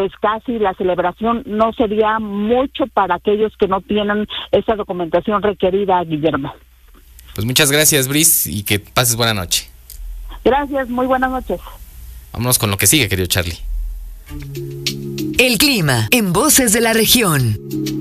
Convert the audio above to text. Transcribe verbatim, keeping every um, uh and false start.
pues casi la celebración no sería mucho para aquellos que no tienen esa documentación requerida, Guillermo. Pues muchas gracias, Bris, y que pases buena noche. Gracias, muy buenas noches. Vámonos con lo que sigue, querido Charlie. El clima en Voces de la Región.